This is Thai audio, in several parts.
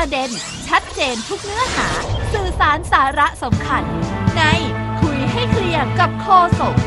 ประเด็นชัดเจนทุกเนื้อหาสื่อสารสาระสำคัญในคุยให้เคลียร์กับโฆษก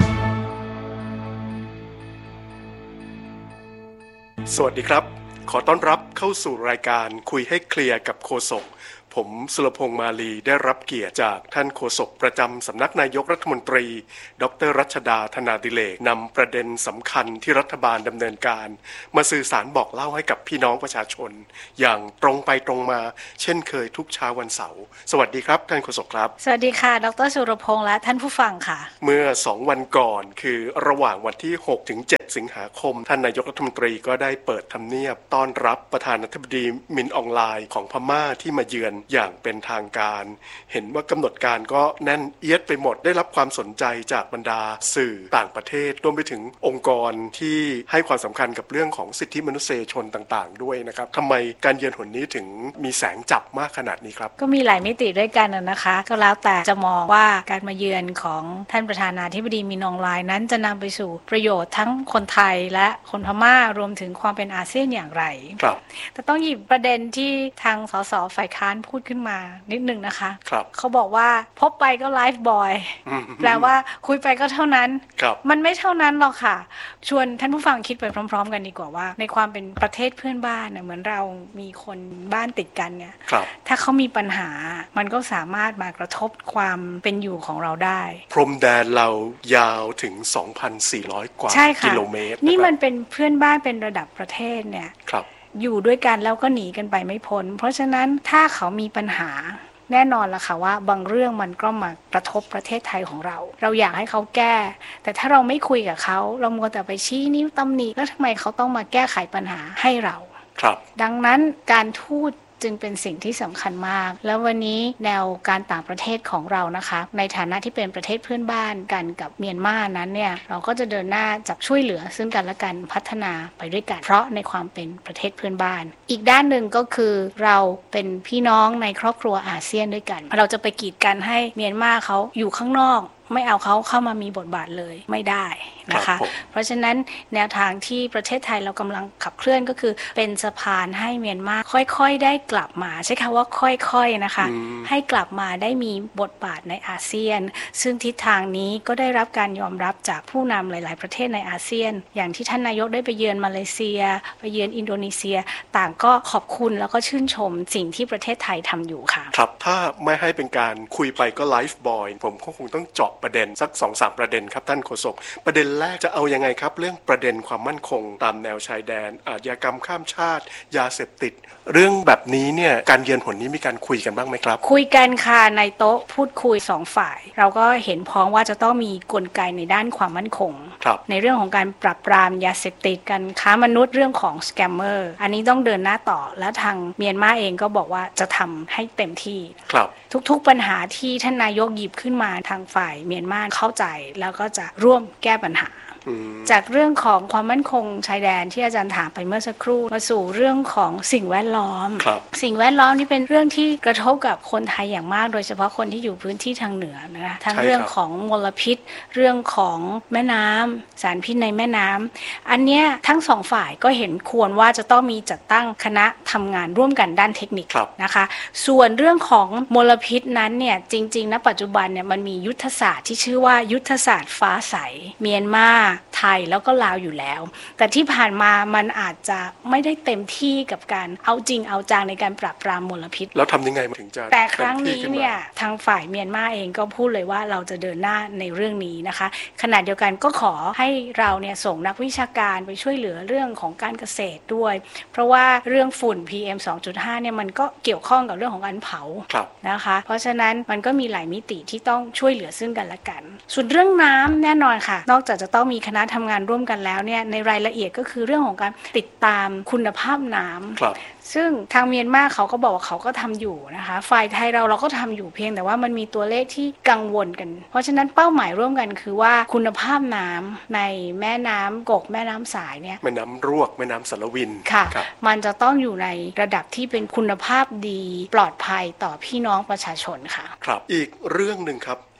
สวัสดีครับขอต้อนรับเข้าสู่รายการคุยให้เคลียร์กับโฆษกผมสุรพงษ์มาลีได้รับเกียรติจากท่านโฆษกประจำสำนักนายกรัฐมนตรีดร.รัชดาธนาดิเรกนำประเด็นสำคัญที่รัฐบาลดำเนินการมาสื่อสารบอกเล่าให้กับพี่น้องประชาชนอย่างตรงไปตรงมาเช่นเคยทุกเช้าวันเสาร์สวัสดีครับท่านโฆษกครับสวัสดีค่ะดร.สุรพงษ์และท่านผู้ฟังค่ะเมื่อ2วันก่อนคือระหว่างวันที่6ถึง7สิงหาคมท่านนายกรัฐมนตรีก็ได้เปิดทำเนียบต้อนรับประธานาธิบดีมินอองไลน์ของพม่าที่มาเยือนอย่างเป็นทางการเห็นว่ากำหนดการก็แน่นเอียดไปหมดได้รับความสนใจจากบรรดาสื่อต่างประเทศรวมไปถึงองค์กรที่ให้ความสำคัญกับเรื่องของสิทธิมนุษยชนต่างๆด้วยนะครับทำไมการเยือนหนนี้ถึงมีแสงจับมากขนาดนี้ครับก็มีหลายมิติด้วยกันนะคะก็แล้วแต่จะมองว่าการมาเยือนของท่านประธานาธิบดีมินอองไลน์นั้นจะนำไปสู่ประโยชน์ทั้งคนไทยและคนพม่ารวมถึงความเป็นอาเซียนอย่างไรครับแต่ต้องหยิบประเด็นที่ทางสสฝ่ายค้านพูดขึ้นมานิดนึงนะคะครับเขาบอกว่าพบไปก็ไลฟ์บอยแปลว่าคุยไปก็เท่านั้นมันไม่เท่านั้นหรอกค่ะชวนท่านผู้ฟังคิดไปพร้อมๆกันดีกว่าว่าในความเป็นประเทศเพื่อนบ้านเหมือนเรามีคนบ้านติดกันเนี่ยถ้าเขามีปัญหามันก็สามารถมากระทบความเป็นอยู่ของเราได้พรมแดนเรายาวถึง 2,400 กว่ากิโลเมตรนี่มันเป็นเพื่อนบ้านเป็นระดับประเทศเนี่ยอยู่ด้วยกันแล้วก็หนีกันไปไม่พ้นเพราะฉะนั้นถ้าเขามีปัญหาแน่นอนล่ะค่ะว่าบางเรื่องมันก็มากระทบประเทศไทยของเราอยากให้เขาแก้แต่ถ้าเราไม่คุยกับเขาเรามัวแต่ไปชี้นิ้วตำหนิแล้วทำไมเขาต้องมาแก้ไขปัญหาให้เราดังนั้นการทูตจึงเป็นสิ่งที่สำคัญมากแล้ววันนี้แนวการต่างประเทศของเรานะคะในฐานะที่เป็นประเทศเพื่อนบ้านกันกับเมียนมานั้นเนี่ยเราก็จะเดินหน้าจับช่วยเหลือซึ่งกันและกันพัฒนาไปด้วยกันเพราะในความเป็นประเทศเพื่อนบ้านอีกด้านหนึ่งก็คือเราเป็นพี่น้องในครอบครัวอาเซียนด้วยกันเราจะไปกีดกันให้เมียนมาเขาอยู่ข้างนอกไม่เอาเขาเข้ามามีบทบาทเลยไม่ได้นะคะเพราะฉะนั้นแนวทางที่ประเทศไทยเรากำลังขับเคลื่อนก็คือเป็นสะพานให้เมียนมาค่อยๆได้กลับมาใช้คำว่าค่อยๆนะคะให้กลับมาได้มีบทบาทในอาเซียนซึ่งทิศทางนี้ก็ได้รับการยอมรับจากผู้นำหลายๆประเทศในอาเซียนอย่างที่ท่านนายกได้ไปเยือนมาเลเซียไปเยือนอินโดนีเซียต่างก็ขอบคุณแล้วก็ชื่นชมสิ่งที่ประเทศไทยทำอยู่ค่ะครับถ้าไม่ให้เป็นการคุยไปก็ไลฟ์บอยผมก็คงต้องเจาะประเด็นสัก 2-3 ประเด็นครับท่านโฆษกประเด็นแรกจะเอายังไงครับเรื่องประเด็นความมั่นคงตามแนวชายแดนอาชญากรรมข้ามชาติยาเสพติดเรื่องแบบนี้เนี่ยการเยือนหนนี้มีการคุยกันบ้างไหมครับคุยกันค่ะในโต๊ะพูดคุย2ฝ่ายเราก็เห็นพ้องว่าจะต้องมีกลไกในด้านความมั่นคงในเรื่องของการปราบปรามยาเสพติดการค้ามนุษย์เรื่องของสแกมเมอร์อันนี้ต้องเดินหน้าต่อและทางเมียนมาเองก็บอกว่าจะทำให้เต็มที่ทุกๆปัญหาที่ท่านนายกหยิบขึ้นมาทางฝ่ายเมียนมาเข้าใจแล้วก็จะร่วมแก้ปัญหาจากเรื่องของความมั่นคงชายแดนที่อาจารย์ถามไปเมื่อสักครู่มาสู่เรื่องของสิ่งแวดล้อมสิ่งแวดล้อมนี่เป็นเรื่องที่กระทบกับคนไทยอย่างมากโดยเฉพาะคนที่อยู่พื้นที่ทางเหนือนะคะทั้งเรื่องของมลพิษเรื่องของแม่น้ำสารพิษในแม่น้ำอันเนี้ยทั้งสองฝ่ายก็เห็นควรว่าจะต้องมีจัดตั้งคณะทำงานร่วมกันด้านเทคนิคนะคะส่วนเรื่องของมลพิษนั้นเนี่ยจริงๆณปัจจุบันเนี่ยมันมียุทธศาสตร์ที่ชื่อว่ายุทธศาสตร์ฟ้าใสเมียนมาไทยแล้วก็ลาวอยู่แล้วแต่ที่ผ่านมามันอาจจะไม่ได้เต็มที่กับการเอาจริงเอาจังในการปราบปรามมลพิษแล้วทำยังไงถึงจะแต่ครั้งนี้เนี่ยทางฝ่ายเมียนมาเองก็พูดเลยว่าเราจะเดินหน้าในเรื่องนี้นะคะขณะเดียวกันก็ขอให้เราเนี่ยส่งนักวิชาการไปช่วยเหลือเรื่องของการเกษตรด้วยเพราะว่าเรื่องฝุ่น PM 2.5 เนี่ยมันก็เกี่ยวข้องกับเรื่องของการเผานะคะเพราะฉะนั้นมันก็มีหลายมิติที่ต้องช่วยเหลือซึ่งกันและกันส่วนเรื่องน้ำแน่นอนค่ะนอกจากจะต้องมีคณะทำงานร่วมกันแล้วเนี่ยในรายละเอียดก็คือเรื่องของการติดตามคุณภาพน้ำซึ่งทางเมียนมาเขาก็บอกว่าเขาก็ทำอยู่นะคะฝ่ายไทยเราก็ทำอยู่เพียงแต่ว่ามันมีตัวเลขที่กังวลกันเพราะฉะนั้นเป้าหมายร่วมกันคือว่าคุณภาพน้ำในแม่น้ำกกแม่น้ำสายเนี่ยแม่น้ำรวกแม่น้ำสารวินค่ะมันจะต้องอยู่ในระดับที่เป็นคุณภาพดีปลอดภัยต่อพี่น้องประชาชนค่ะครับอีกเรื่องนึงครับ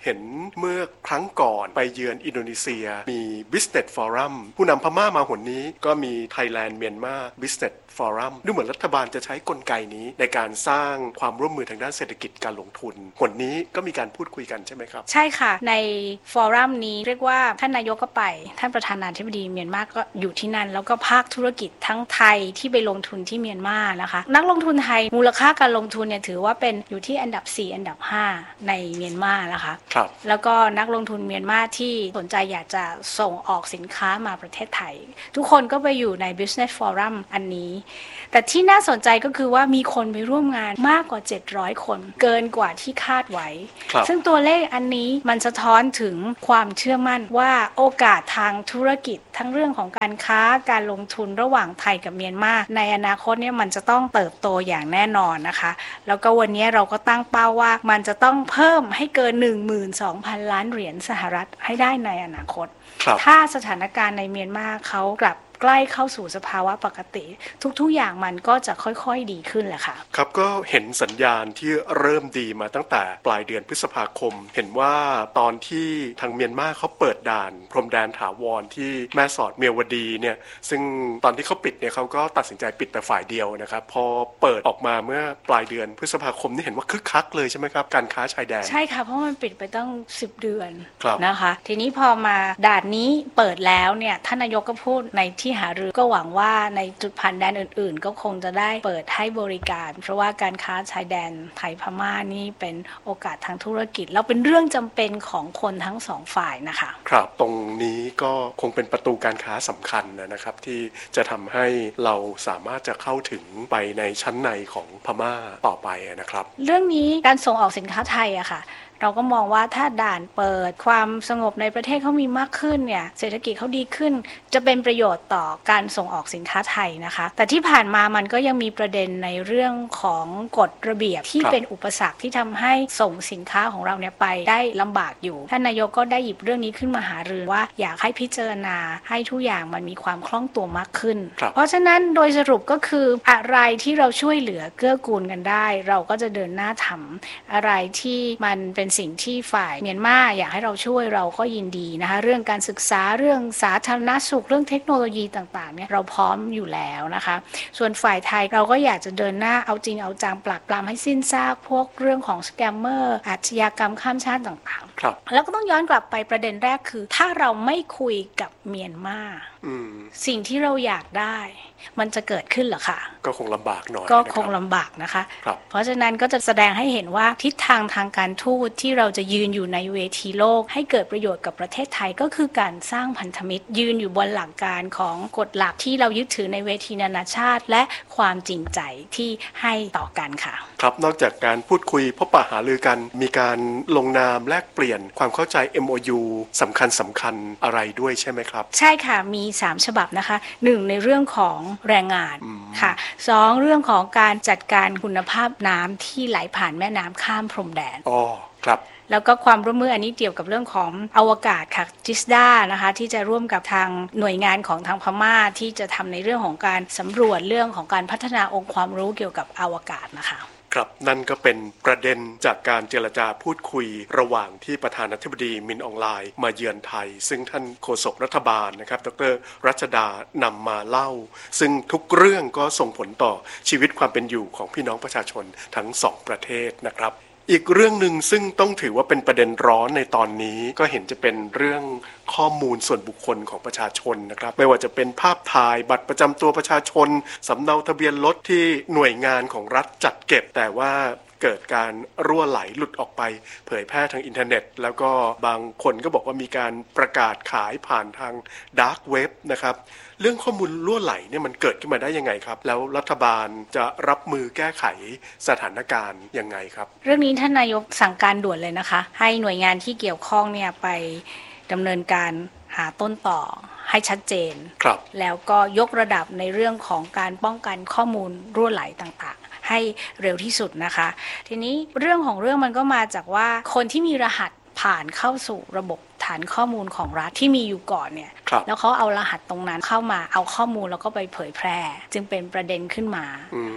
เห็นเมื่อครั้งก่อนไปเยือนอินโดนีเซียมี Business Forum ผู้นำพม่ามาหนนี้ก็มี Thailand Myanmar Business Forum ดูเหมือนรัฐบาลจะใช้กลไกนี้ในการสร้างความร่วมมือทางด้านเศรษฐกิจการลงทุนหนนี้ก็มีการพูดคุยกันใช่ไหมครับใช่ค่ะในฟอรัมนี้เรียกว่าท่านนายกก็ไปท่านประธานาธิบดีเมียนมาก็อยู่ที่นั่นแล้วก็ภาคธุรกิจทั้งไทยที่ไปลงทุนที่เมียนมานะคะนักลงทุนไทยมูลค่าการลงทุนเนี่ยถือว่าเป็นอยู่ที่อันดับ4อันดับ5ในเมียนมานะคะครับแล้วก็นักลงทุนเมียนมาที่สนใจอยากจะส่งออกสินค้ามาประเทศไทยทุกคนก็ไปอยู่ใน Business Forum อันนี้แต่ที่น่าสนใจก็คือว่ามีคนไปร่วมงานมากกว่า700คนเกินกว่าที่คาดไว้ซึ่งตัวเลขอันนี้มันสะท้อนถึงความเชื่อมั่นว่าโอกาสทางธุรกิจทั้งเรื่องของการค้าการลงทุนระหว่างไทยกับเมียนมาในอนาคตเนี่ยมันจะต้องเติบโตอย่างแน่นอนนะคะแล้วก็วันนี้เราก็ตั้งเป้าว่ามันจะต้องเพิ่มให้เกิน 12,000 ล้านเหรียญสหรัฐให้ได้ในอนาคตถ้าสถานการณ์ในเมียนมาเขากลับใกล้เข้าสู่สภาวะปกติทุกๆอย่างมันก็จะค่อยๆดีขึ้นแหละค่ะครับก็เห็นสัญญาณที่เริ่มดีมาตั้งแต่ปลายเดือนพฤษภาคมเห็นว่าตอนที่ทางเมียนมาเขาเปิดด่านพรมแดนถาวรที่แม่สอดเมียวดีเนี่ยซึ่งตอนที่เขาปิดเนี่ยเขาก็ตัดสินใจปิดแต่ฝ่ายเดียวนะครับพอเปิดออกมาเมื่อปลายเดือนพฤษภาคมนี่เห็นว่าคึกคักเลยใช่ไหมครับการค้าชายแดนใช่ค่ะเพราะมันปิดไปตั้ง10เดือนนะคะทีนี้พอมาด่านนี้เปิดแล้วเนี่ยท่านนายกก็พูดในที่หารือก็หวังว่าในจุดผ่านแดนอื่นๆก็คงจะได้เปิดให้บริการเพราะว่าการค้าชายแดนไทยพม่านี่เป็นโอกาสทางธุรกิจแล้วเป็นเรื่องจำเป็นของคนทั้งสองฝ่ายนะคะครับตรงนี้ก็คงเป็นประตูการค้าสำคัญนะครับที่จะทำให้เราสามารถจะเข้าถึงไปในชั้นในของพม่าต่อไปนะครับเรื่องนี้การส่งออกสินค้าไทยอะค่ะเราก็มองว่าถ้าด่านเปิดความสงบในประเทศเขามีมากขึ้นเนี่ยเศรษฐกิจเขาดีขึ้นจะเป็นประโยชน์ต่อการส่งออกสินค้าไทยนะคะแต่ที่ผ่านมามันก็ยังมีประเด็นในเรื่องของกฎระเบียบที่เป็นอุปสรรคที่ทำให้ส่งสินค้าของเราเนี่ยไปได้ลำบากอยู่ท่านนายกก็ได้หยิบเรื่องนี้ขึ้นมาหารือว่าอยากให้พิจารณาให้ทุกอย่างมันมีความคล่องตัวมากขึ้นเพราะฉะนั้นโดยสรุปก็คืออะไรที่เราช่วยเหลือเกื้อกูลกันได้เราก็จะเดินหน้าทำอะไรที่มันเป็นสิ่งที่ฝ่ายเมียนมาอยากให้เราช่วยเราก็ยินดีนะคะเรื่องการศึกษาเรื่องสาธารณสุขเรื่องเทคโนโลยีต่างๆเนี่ยเราพร้อมอยู่แล้วนะคะส่วนฝ่ายไทยเราก็อยากจะเดินหน้าเอาจริงเอาจังปราบปรามให้สิ้นซากพวกเรื่องของสแกมเมอร์อาชญากรรมข้ามชาติต่างๆแล้วก็ต้องย้อนกลับไปประเด็นแรกคือถ้าเราไม่คุยกับเมียนมาสิ่งที่เราอยากได้มันจะเกิดขึ้นเหรอคะก็คงลำบากหน่อยก็คงลำบากนะคะเพราะฉะนั้นก็จะแสดงให้เห็นว่าทิศทางทางการทูตที่เราจะยืนอยู่ในเวทีโลกให้เกิดประโยชน์กับประเทศไทยก็คือการสร้างพันธมิตรยืนอยู่บนหลักการของกฎหลักที่เรายึดถือในเวทีนานาชาติและความจริงใจที่ให้ต่อกันค่ะครับนอกจากการพูดคุยพบปะหารือกันมีการลงนามแลกเปลี่ยนความเข้าใจ MOU สำคัญอะไรด้วยใช่ไหมครับใช่ค่ะมี3ฉบับนะคะ1ในเรื่องของแรงงานค่ะ2เรื่องของการจัดการคุณภาพน้ำที่ไหลผ่านแม่น้ำข้ามพรมแดนครับแล้วก็ความร่วมมืออันนี้เกี่ยวกับเรื่องของอวกาศค่ะจิสดานะคะที่จะร่วมกับทางหน่วยงานของทางพม่าที่จะทำในเรื่องของการสำรวจเรื่องของการพัฒนาองค์ความรู้เกี่ยวกับอวกาศนะคะครับนั่นก็เป็นประเด็นจากการเจรจาพูดคุยระหว่างที่ประธานาธิบดีมินอองไลน์มาเยือนไทยซึ่งท่านโฆษกรัฐบาลนะครับดร.รัชดานำมาเล่าซึ่งทุกเรื่องก็ส่งผลต่อชีวิตความเป็นอยู่ของพี่น้องประชาชนทั้ง2ประเทศนะครับอีกเรื่องหนึ่งซึ่งต้องถือว่าเป็นประเด็นร้อนในตอนนี้ก็เห็นจะเป็นเรื่องข้อมูลส่วนบุคคลของประชาชนนะครับไม่ว่าจะเป็นภาพถ่ายบัตรประจำตัวประชาชนสำเนาทะเบียนรถที่หน่วยงานของรัฐจัดเก็บแต่ว่าเกิดการรั่วไหลหลุดออกไปเผยแพร่ทางอินเทอร์เน็ตแล้วก็บางคนก็บอกว่ามีการประกาศขายผ่านทางดาร์กเว็บนะครับเรื่องข้อมูลรั่วไหลเนี่ยมันเกิดขึ้นมาได้ยังไงครับแล้วรัฐบาลจะรับมือแก้ไขสถานการณ์ยังไงครับเรื่องนี้ท่านนายกสั่งการด่วนเลยนะคะให้หน่วยงานที่เกี่ยวข้องเนี่ยไปดำเนินการหาต้นต่อให้ชัดเจนแล้วก็ยกระดับในเรื่องของการป้องกันข้อมูลรั่วไหลต่างๆให้เร็วที่สุดนะคะทีนี้เรื่องของเรื่องมันก็มาจากว่าคนที่มีรหัสผ่านเข้าสู่ระบบฐานข้อมูลของรัฐที่มีอยู่ก่อนเนี่ยแล้วเขาเอารหัสตรงนั้นเข้ามาเอาข้อมูลแล้วก็ไปเผยแพร่จึงเป็นประเด็นขึ้นมา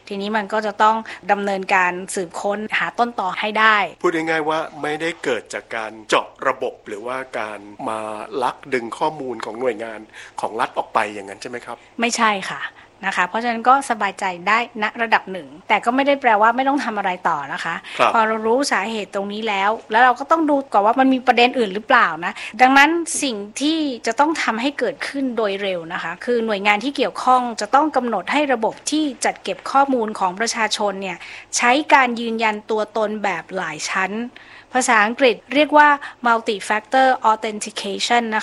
ทีนี้มันก็จะต้องดำเนินการสืบค้นหาต้นตอให้ได้พูดง่ายๆว่าไม่ได้เกิดจากการเจาะระบบหรือว่าการมาลักดึงข้อมูลของหน่วยงานของรัฐออกไปอย่างนั้นใช่ไหมครับไม่ใช่ค่ะนะคะเพราะฉะนั้นก็สบายใจได้ณระดับหนึ่งแต่ก็ไม่ได้แปลว่าไม่ต้องทำอะไรต่อนะคะพอเรารู้สาเหตุตรงนี้แล้วเราก็ต้องดูก่อนว่ามันมีประเด็นอื่นหรือเปล่านะดังนั้นสิ่งที่จะต้องทำให้เกิดขึ้นโดยเร็วนะคะคือหน่วยงานที่เกี่ยวข้องจะต้องกำหนดให้ระบบที่จัดเก็บข้อมูลของประชาชนเนี่ยใช้การยืนยันตัวตนแบบหลายชั้นภาษาอังกฤษเรียกว่า multi factor authentication นะคะ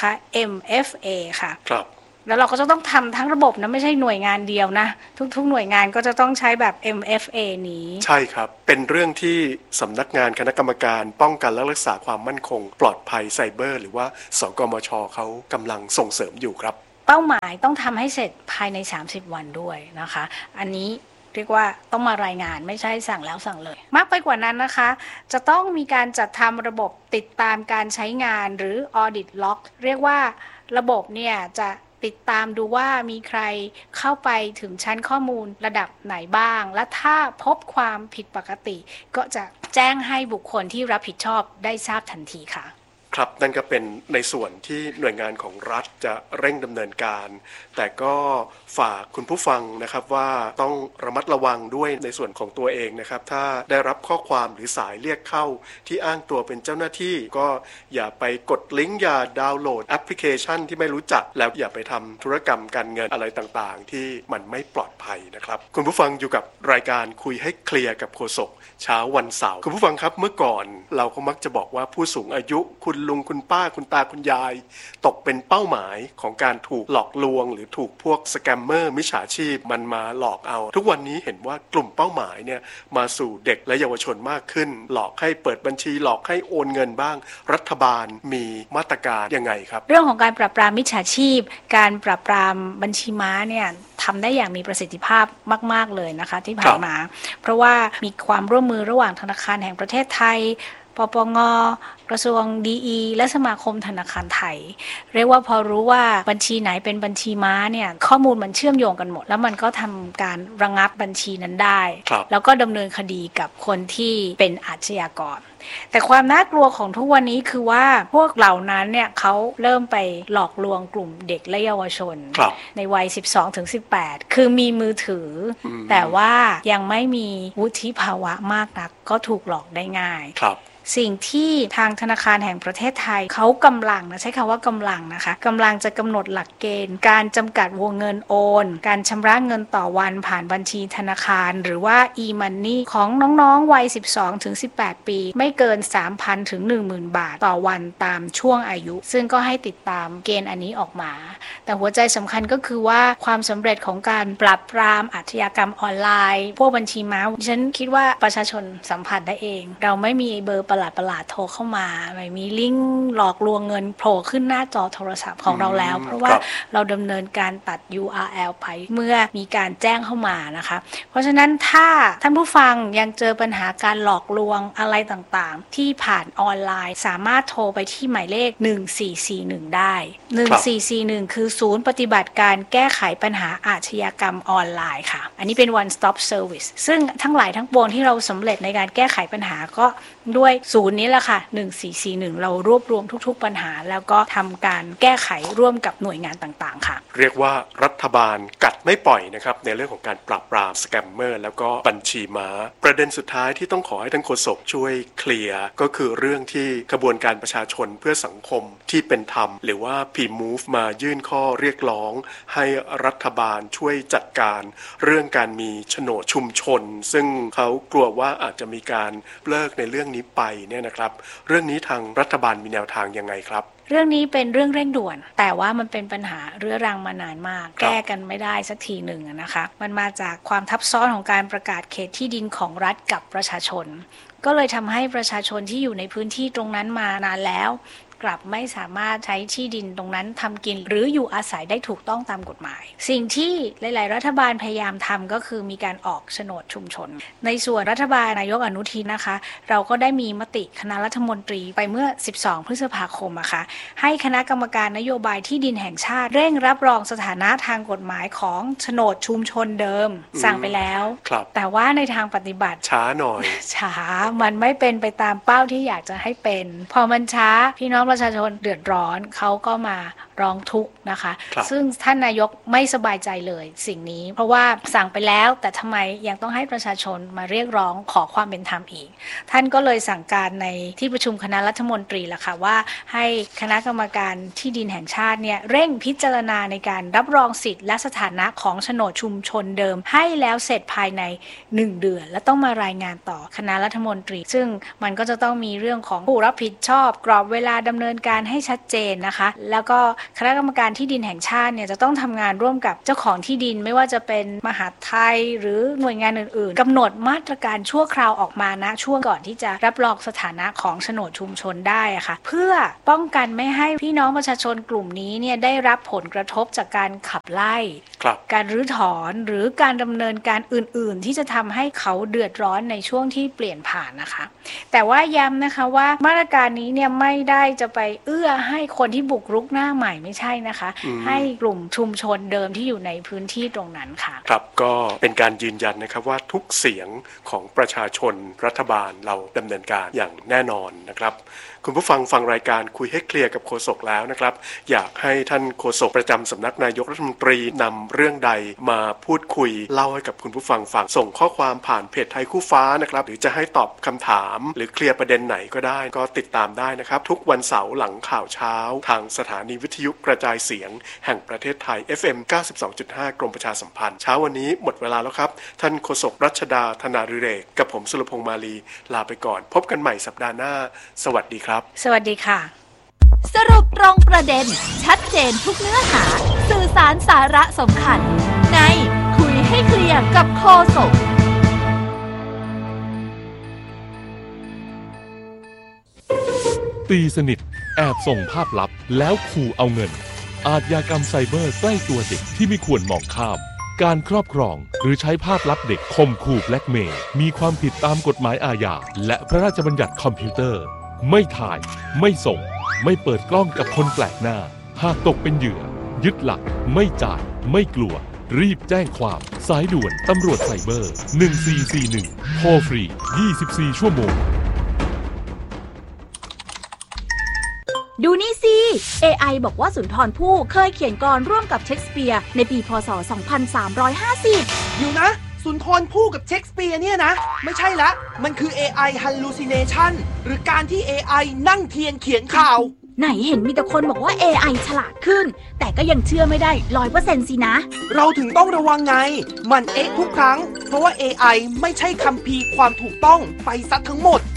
MFA ค่ะครับแล้วเราก็จะต้องทำทั้งระบบนะไม่ใช่หน่วยงานเดียวนะทุกๆหน่วยงานก็จะต้องใช้แบบ MFA นี้ใช่ครับเป็นเรื่องที่สำนักงานคณะกรรมการป้องกันและรักษาความมั่นคงปลอดภัยไซเบอร์หรือว่าสกมช.เขากำลังส่งเสริมอยู่ครับเป้าหมายต้องทำให้เสร็จภายใน30วันด้วยนะคะอันนี้เรียกว่าต้องมารายงานไม่ใช่สั่งแล้วสั่งเลยมากไปกว่านั้นนะคะจะต้องมีการจัดทำระบบติดตามการใช้งานหรือ Audit Log เรียกว่าระบบเนี่ยจะติดตามดูว่ามีใครเข้าไปถึงชั้นข้อมูลระดับไหนบ้างและถ้าพบความผิดปกติก็จะแจ้งให้บุคคลที่รับผิดชอบได้ทราบทันทีค่ะครับนั่นก็เป็นในส่วนที่หน่วยงานของรัฐจะเร่งดำเนินการแต่ก็ฝากคุณผู้ฟังนะครับว่าต้องระมัดระวังด้วยในส่วนของตัวเองนะครับถ้าได้รับข้อความหรือสายเรียกเข้าที่อ้างตัวเป็นเจ้าหน้าที่ก็อย่าไปกดลิงก์อย่าดาวน์โหลดแอปพลิเคชันที่ไม่รู้จักแล้วอย่าไปทำธุรกรรมการเงินอะไรต่างๆที่มันไม่ปลอดภัยนะครับคุณผู้ฟังอยู่กับรายการคุยให้เคลียร์กับโฆษกเช้าวันเสาร์คุณผู้ฟังครับเมื่อก่อนเราก็มักจะบอกว่าผู้สูงอายุคุณลุงคุณป้าคุณตาคุณยายตกเป็นเป้าหมายของการถูกหลอกลวงหรือถูกพวกสแกมเมอร์มิจฉาชีพมันมาหลอกเอาทุกวันนี้เห็นว่ากลุ่มเป้าหมายเนี่ยมาสู่เด็กและเยาวชนมากขึ้นหลอกให้เปิดบัญชีหลอกให้โอนเงินบ้างรัฐบาลมีมาตรการยังไงครับเรื่องของการปราบปรามมิจฉาชีพการปราบปรามบัญชีม้าเนี่ยทำได้อย่างมีประสิทธิภาพมากๆเลยนะคะที่ผ่านมาเพราะว่ามีความร่วมมือระหว่างธนาคารแห่งประเทศไทยปปง.กระทรวงดีและสมาคมธนาคารไทยเรียกว่าพอรู้ว่าบัญชีไหนเป็นบัญชีม้าเนี่ยข้อมูลมันเชื่อมโยงกันหมดแล้วมันก็ทำการระงับบัญชีนั้นได้แล้วก็ดำเนินคดีกับคนที่เป็นอาชญากรแต่ความน่ากลัวของทุกวันนี้คือว่าพวกเหล่านั้นเนี่ยเขาเริ่มไปหลอกลวงกลุ่มเด็กและเยาวชนในวัย 12-18 คือมีมือถือแต่ว่ายังไม่มีวุฒิภาวะมากนักก็ถูกหลอกได้ง่ายสิ่งที่ทางธนาคารแห่งประเทศไทยเขากำลังใช้คำว่ากำลังนะคะกำลังจะกำหนดหลักเกณฑ์การจำกัดวงเงินโอนการชำระเงินต่อวันผ่านบัญชีธนาคารหรือว่า e-money ของน้องๆวัย 12-18 ปีไม่เกิน 3,000 ถึง 10,000 บาทต่อวันตามช่วงอายุซึ่งก็ให้ติดตามเกณฑ์อันนี้ออกมาแต่หัวใจสำคัญก็คือว่าความสำเร็จของการปราบปรามอาชญากรรมออนไลน์พวกบัญชีม้าฉันคิดว่าประชาชนสัมผัสได้เองเราไม่มีเบอร์ประหลาดโทรเข้ามาไม่มีลิงก์หลอกลวงเงินโผล่ขึ้นหน้าจอโทรศัพท์ของเราแล้วเพราะว่าเราดำเนินการตัด URL ไปเมื่อมีการแจ้งเข้ามานะคะเพราะฉะนั้นถ้าท่านผู้ฟังยังเจอปัญหาการหลอกลวงอะไรต่างๆที่ผ่านออนไลน์สามารถโทรไปที่หมายเลข1441ได้1441คือศูนย์ปฏิบัติการแก้ไขปัญหาอาชญากรรมออนไลน์ค่ะอันนี้เป็น one stop service ซึ่งทั้งหลายทั้งปวงที่เราสำเร็จในการแก้ไขปัญหาก็ด้วยศูนย์นี้แหละค่ะ1441เรารวบรวมทุกๆปัญหาแล้วก็ทำการแก้ไขร่วมกับหน่วยงานต่างๆค่ะเรียกว่ารัฐบาลกัดไม่ปล่อยนะครับในเรื่องของการปราบปรามสแกมเมอร์แล้วก็บัญชีม้าประเด็นสุดท้ายที่ต้องขอให้ท่านโฆษกช่วยเคลียร์ก็คือเรื่องที่กระบวนการประชาชนเพื่อสังคมที่เป็นธรรมหรือว่า P-Move มายื่นข้อเรียกร้องให้รัฐบาลช่วยจัดการเรื่องการมีโฉนดชุมชนซึ่งเขากลัวว่าอาจจะมีการเลิกในเรื่องนี้ไปเนี่ยนะครับเรื่องนี้ทางรัฐบาลมีแนวทางยังไงครับเรื่องนี้เป็นเรื่องเร่งด่วนแต่ว่ามันเป็นปัญหาเรื้อรังมานานมากแก้กันไม่ได้สักทีหนึ่งนะคะมันมาจากความทับซ้อนของการประกาศเขตที่ดินของรัฐกับประชาชนก็เลยทำให้ประชาชนที่อยู่ในพื้นที่ตรงนั้นมานานแล้วกลับไม่สามารถใช้ที่ดินตรงนั้นทำกินหรืออยู่อาศัยได้ถูกต้องตามกฎหมายสิ่งที่หลายๆรัฐบาลพยายามทำก็คือมีการออกโฉนดชุมชนในส่วนรัฐบาลนายกอนุทินนะคะเราก็ได้มีมติคณะรัฐมนตรีไปเมื่อ12พฤษภาคมนะคะให้คณะกรรมการนโยบายที่ดินแห่งชาติเร่งรับรองสถานะทางกฎหมายของโฉนดชุมชนเดิมสั่งไปแล้วแต่ว่าในทางปฏิบัติช้าหน่อยช้ามันไม่เป็นไปตามเป้าที่อยากจะให้เป็นพอมันช้าพี่น้องประชาชนเดือดร้อนเขาก็มาร้องทุกข์นะคะซึ่งท่านนายกไม่สบายใจเลยสิ่งนี้เพราะว่าสั่งไปแล้วแต่ทำไมยังต้องให้ประชาชนมาเรียกร้องขอความเป็นธรรมอีกท่านก็เลยสั่งการในที่ประชุมคณะรัฐมนตรีล่ะค่ะว่าให้คณะกรรมการที่ดินแห่งชาติเนี่ยเร่งพิจารณาในการรับรองสิทธิ์และสถานะของโฉนดชุมชนเดิมให้แล้วเสร็จภายใน1 เดือนและต้องมารายงานต่อคณะรัฐมนตรีซึ่งมันก็จะต้องมีเรื่องของผู้รับผิดชอบกรอบเวลาดำเนินการให้ชัดเจนนะคะแล้วก็คณะกรรมการที่ดินแห่งชาติเนี่ยจะต้องทำงานร่วมกับเจ้าของที่ดินไม่ว่าจะเป็นมหาดไทยหรือหน่วยงานอื่นๆกำหนดมาตรการชั่วคราวออกมานะช่วงก่อนที่จะรับรองสถานะของโฉนดชุมชนได้อะค่ะเพื่อป้องกันไม่ให้พี่น้องประชาชนกลุ่มนี้เนี่ยได้รับผลกระทบจากการขับไล่การรื้อถอนหรือการดำเนินการอื่นๆที่จะทำให้เขาเดือดร้อนในช่วงที่เปลี่ยนผ่านนะคะแต่ว่าย้ำนะคะว่ามาตรการนี้เนี่ยไม่ได้จะไปเอื้อให้คนที่บุกรุกหน้าใหม่ไม่ใช่นะคะให้กลุ่มชุมชนเดิมที่อยู่ในพื้นที่ตรงนั้นค่ะครับก็เป็นการยืนยันนะครับว่าทุกเสียงของประชาชนรัฐบาลเราดำเนินการอย่างแน่นอนนะครับคุณผู้ฟังฟังรายการคุยให้เคลียร์กับโฆษกแล้วนะครับอยากให้ท่านโฆษกประจำสำนักนายกรัฐมนตรีนำเรื่องใดมาพูดคุยเล่าให้กับคุณผู้ฟังฟังส่งข้อความผ่านเพจไทยคู่ฟ้านะครับหรือจะให้ตอบคำถามหรือเคลียร์ประเด็นไหนก็ได้ก็ติดตามได้นะครับทุกวันเสาร์หลังข่าวเช้าทางสถานีวิทยุกระจายเสียงแห่งประเทศไทย FM 92.5 กรมประชาสัมพันธ์เช้าวันนี้หมดเวลาแล้วครับท่านโฆษกรัชดาธนาฤเรกกับผมสุรพงษ์มาลีลาไปก่อนพบกันใหม่สัปดาห์หน้าสวัสดีครับสวัสดีค่ะสรุปตรงประเด็นชัดเจนทุกเนื้อหาสื่อสารสาระสำคัญในคุยให้เคลียร์กับโฆษกตีสนิทแอบส่งภาพลับแล้วขู่เอาเงินอาชญากรรมไซเบอร์ใกล้ตัวเด็กที่ไม่ควรมองข้ามการครอบครองหรือใช้ภาพลับเด็กข่มขู่แบล็กเมย์มีความผิดตามกฎหมายอาญาและพระราชบัญญัติคอมพิวเตอร์ไม่ถ่ายไม่ส่งไม่เปิดกล้องกับคนแปลกหน้าหากตกเป็นเหยื่อยึดหลักไม่จ่ายไม่กลัวรีบแจ้งความสายด่วนตำรวจไซเบอร์1441โทรฟรี24ชั่วโมงดูนี่สิ AI บอกว่าสุนทรภู่เคยเขียนกลอนร่วมกับเชคสเปียร์ในปีพ.ศ. 2350 อยู่นะสุนทรภู่กับเชคสเปียร์เนี่ยนะไม่ใช่ละมันคือ AI hallucination หรือการที่ AI นั่งเทียนเขียนข่าวไหนเห็นมีแต่คนบอกว่า AI ฉลาดขึ้นแต่ก็ยังเชื่อไม่ได้ 100% สินะเราถึงต้องระวังไงมันทุกครั้งเพราะว่า AI ไม่ใช่คัมภีร์ความถูกต้องไปซะทั้งหมด